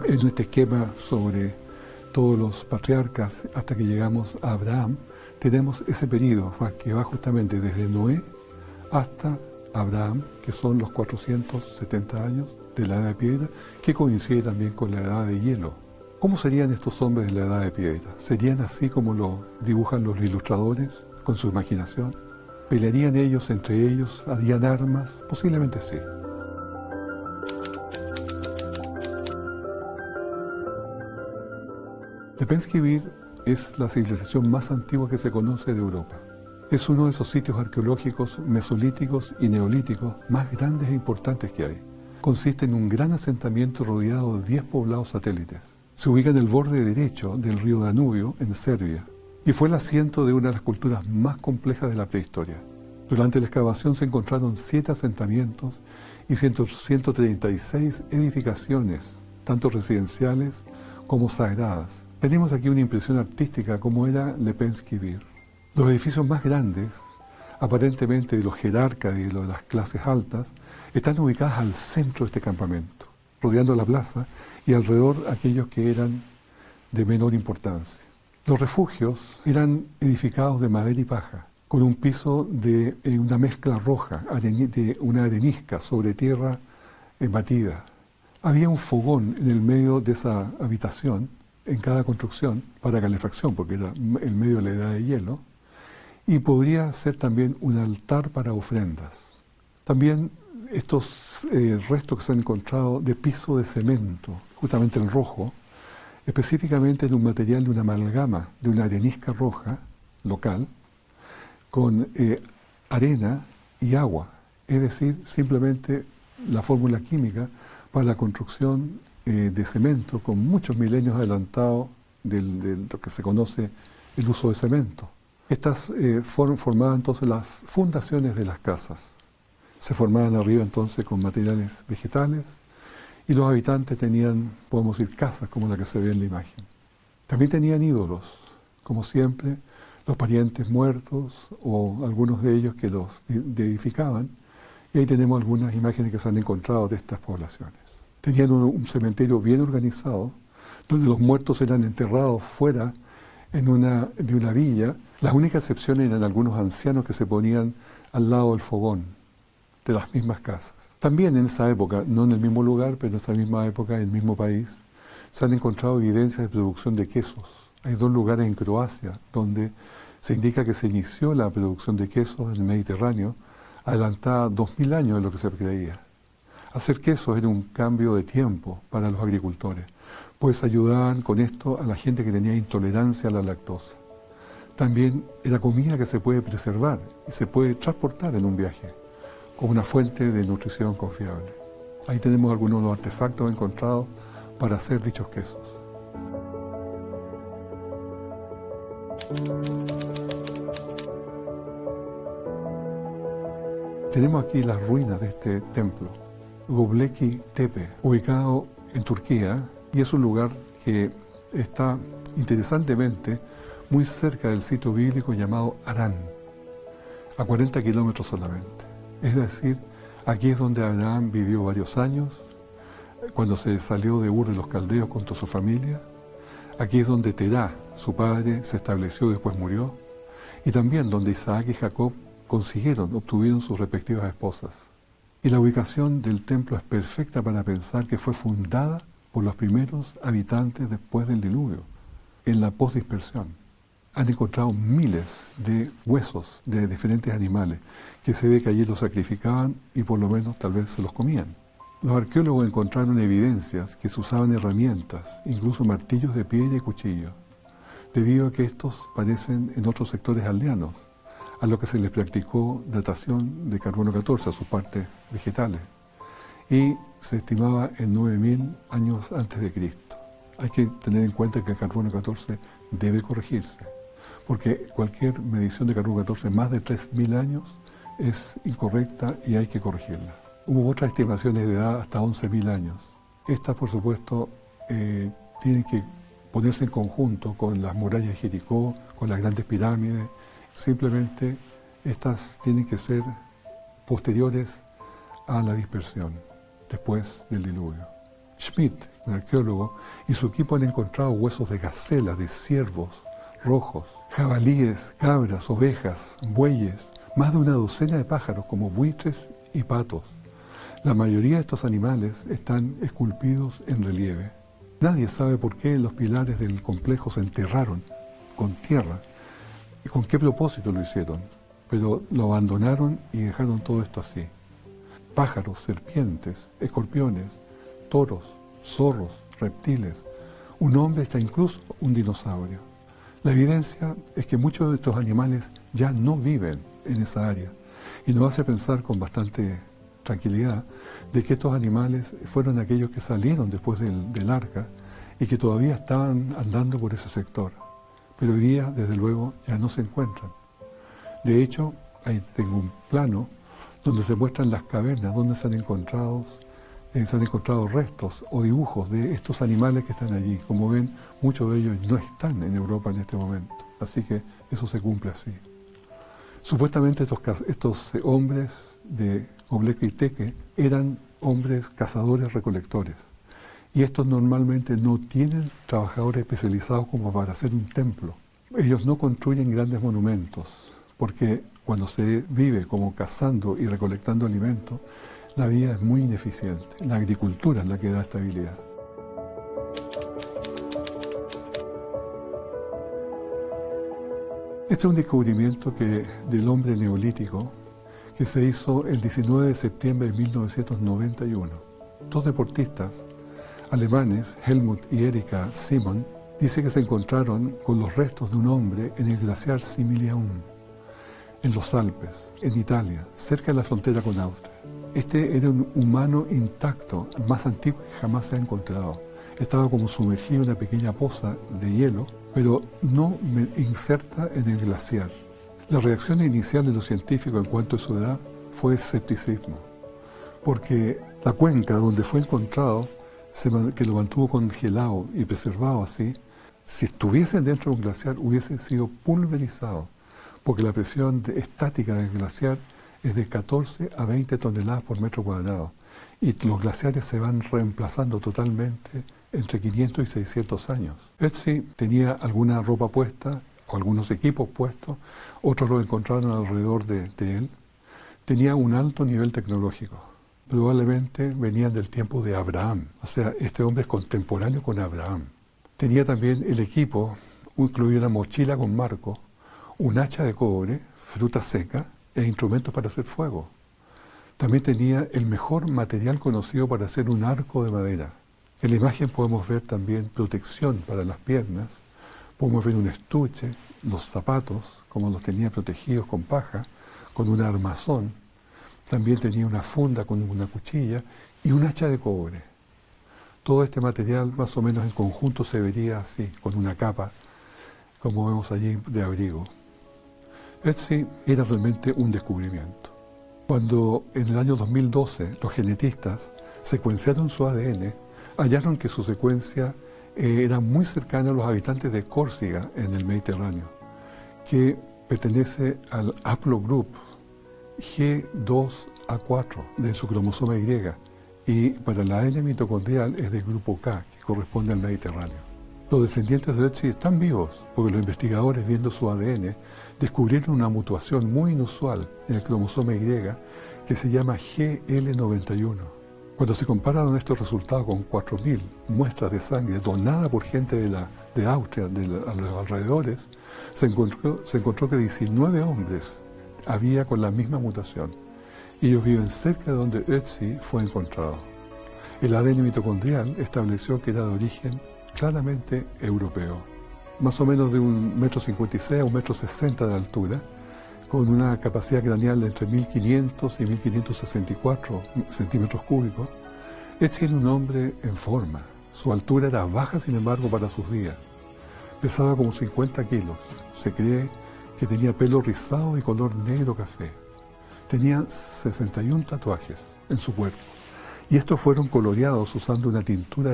En este esquema sobre todos los patriarcas hasta que llegamos a Abraham, tenemos ese periodo que va justamente desde Noé hasta Abraham, que son los 470 años de la edad de piedra, que coincide también con la edad de hielo. ¿Cómo serían estos hombres de la edad de piedra? ¿Serían así como lo dibujan los ilustradores, con su imaginación? ¿Pelearían ellos entre ellos? ¿Harían armas? Posiblemente sí. Lepenski es la civilización más antigua que se conoce de Europa. Es uno de esos sitios arqueológicos mesolíticos y neolíticos más grandes e importantes que hay. Consiste en un gran asentamiento rodeado de 10 poblados satélites. Se ubica en el borde derecho del río Danubio, en Serbia, y fue el asiento de una de las culturas más complejas de la prehistoria. Durante la excavación se encontraron 7 asentamientos y 136 edificaciones, tanto residenciales como sagradas. Tenemos aquí una impresión artística como era Lepenski. Los edificios más grandes, aparentemente de los jerarcas y de las clases altas, están ubicados al centro de este campamento, rodeando la plaza y alrededor aquellos que eran de menor importancia. Los refugios eran edificados de madera y paja, con un piso de una mezcla roja, de una arenisca sobre tierra batida. Había un fogón en el medio de esa habitación, en cada construcción, para calefacción, porque era el medio de la edad de hielo, y podría ser también un altar para ofrendas. También estos restos que se han encontrado de piso de cemento, justamente el rojo, específicamente en un material de una amalgama, de una arenisca roja local, con arena y agua, es decir, simplemente la fórmula química para la construcción de cemento con muchos milenios adelantados de lo que se conoce el uso de cemento. Estas formaban entonces las fundaciones de las casas. Se formaban arriba entonces con materiales vegetales y los habitantes tenían, podemos decir, casas como la que se ve en la imagen. También tenían ídolos, como siempre, los parientes muertos o algunos de ellos que los deificaban, y ahí tenemos algunas imágenes que se han encontrado de estas poblaciones. Tenían un cementerio bien organizado, donde los muertos eran enterrados fuera de una villa. Las únicas excepciones eran algunos ancianos que se ponían al lado del fogón de las mismas casas. También en esa época, no en el mismo lugar, pero en esa misma época, en el mismo país, se han encontrado evidencias de producción de quesos. Hay 2 lugares en Croacia donde se indica que se inició la producción de quesos en el Mediterráneo, adelantada 2000 años de lo que se creía. Hacer quesos era un cambio de tiempo para los agricultores, pues ayudaban con esto a la gente que tenía intolerancia a la lactosa. También era comida que se puede preservar y se puede transportar en un viaje, como una fuente de nutrición confiable. Ahí tenemos algunos de los artefactos encontrados para hacer dichos quesos. Tenemos aquí las ruinas de este templo, Göbekli Tepe, ubicado en Turquía, y es un lugar que está interesantemente muy cerca del sitio bíblico llamado Harán, a 40 kilómetros solamente. Es decir, aquí es donde Abraham vivió varios años, cuando se salió de Ur de los Caldeos con toda su familia. Aquí es donde Terá, su padre, se estableció y después murió, y también donde Isaac y Jacob obtuvieron sus respectivas esposas. Y la ubicación del templo es perfecta para pensar que fue fundada por los primeros habitantes después del diluvio, en la postdispersión. Han encontrado miles de huesos de diferentes animales que se ve que allí los sacrificaban y por lo menos tal vez se los comían. Los arqueólogos encontraron evidencias que se usaban herramientas, incluso martillos de piedra y cuchillos, debido a que estos parecen en otros sectores aldeanos, a lo que se les practicó datación de carbono 14 a sus partes vegetales, y se estimaba en 9000 años antes de Cristo. Hay que tener en cuenta que el carbono 14 debe corregirse, porque cualquier medición de carbono 14 más de 3000 años es incorrecta y hay que corregirla. Hubo otras estimaciones de edad hasta 11.000 años. Estas, por supuesto, tienen que ponerse en conjunto con las murallas de Jericó, con las grandes pirámides. Simplemente estas tienen que ser posteriores a la dispersión, después del diluvio. Schmidt, un arqueólogo, y su equipo han encontrado huesos de gacelas, de ciervos rojos, jabalíes, cabras, ovejas, bueyes, más de una docena de pájaros como buitres y patos. La mayoría de estos animales están esculpidos en relieve. Nadie sabe por qué los pilares del complejo se enterraron con tierra y con qué propósito lo hicieron, pero lo abandonaron y dejaron todo esto así. Pájaros, serpientes, escorpiones, toros, zorros, reptiles, un hombre, hasta incluso un dinosaurio. La evidencia es que muchos de estos animales ya no viven en esa área y nos hace pensar con bastante tranquilidad de que estos animales fueron aquellos que salieron después del arca y que todavía estaban andando por ese sector, pero hoy día desde luego ya no se encuentran. De hecho, ahí tengo un plano donde se muestran las cavernas donde se han encontrado restos o dibujos de estos animales que están allí. Como ven, muchos de ellos no están en Europa en este momento, así que eso se cumple así. Supuestamente estos hombres de Göbekli Tepe eran hombres cazadores-recolectores, y estos normalmente no tienen trabajadores especializados como para hacer un templo. Ellos no construyen grandes monumentos, porque cuando se vive como cazando y recolectando alimentos, la vida es muy ineficiente. La agricultura es la que da estabilidad. Este es un descubrimiento del hombre neolítico que se hizo el 19 de septiembre de 1991. Dos deportistas alemanes, Helmut y Erika Simon, dice que se encontraron con los restos de un hombre en el glaciar Similiaun, en los Alpes, en Italia, cerca de la frontera con Austria. Este era un humano intacto, el más antiguo que jamás se ha encontrado. Estaba como sumergido en una pequeña poza de hielo, pero no inserta en el glaciar. La reacción inicial de los científicos en cuanto a su edad fue escepticismo, porque la cuenca donde fue encontrado, que lo mantuvo congelado y preservado así, si estuviese dentro de un glaciar hubiese sido pulverizado, porque la presión estática del glaciar es de 14 a 20 toneladas por metro cuadrado, y los glaciares se van reemplazando totalmente entre 500 y 600 años. Ötzi tenía alguna ropa puesta, o algunos equipos puestos, otros lo encontraron alrededor de él. Tenía un alto nivel tecnológico. Probablemente venían del tiempo de Abraham, o sea, este hombre es contemporáneo con Abraham. Tenía también el equipo, incluía una mochila con marco, un hacha de cobre, fruta seca e instrumentos para hacer fuego. También tenía el mejor material conocido para hacer un arco de madera. En la imagen podemos ver también protección para las piernas, podemos ver un estuche, los zapatos, como los tenía protegidos con paja, con un armazón. También tenía una funda con una cuchilla y un hacha de cobre. Todo este material más o menos en conjunto se vería así, con una capa, como vemos allí, de abrigo. Ötzi era realmente un descubrimiento. Cuando en el año 2012 los genetistas secuenciaron su ADN, hallaron que su secuencia era muy cercana a los habitantes de Córcega en el Mediterráneo, que pertenece al haplogroup G2A4 de su cromosoma Y, y para la ADN mitocondrial es del grupo K, que corresponde al Mediterráneo. Los descendientes de Ötzi están vivos, porque los investigadores, viendo su ADN, descubrieron una mutación muy inusual en el cromosoma Y que se llama GL91. Cuando se compararon estos resultados con 4.000 muestras de sangre donadas por gente de Austria, a los alrededores, se encontró que 19 hombres había con la misma mutación. Ellos viven cerca de donde Ötzi fue encontrado. El ADN mitocondrial estableció que era de origen claramente europeo, más o menos de 1,56 m a 1,60 m de altura, con una capacidad craneal de entre 1.500 y 1.564 centímetros cúbicos. Ötzi era un hombre en forma. Su altura era baja, sin embargo, para sus días. Pesaba como 50 kilos. Se cree que tenía pelo rizado y color negro café. Tenía 61 tatuajes en su cuerpo. Y estos fueron coloreados usando una tintura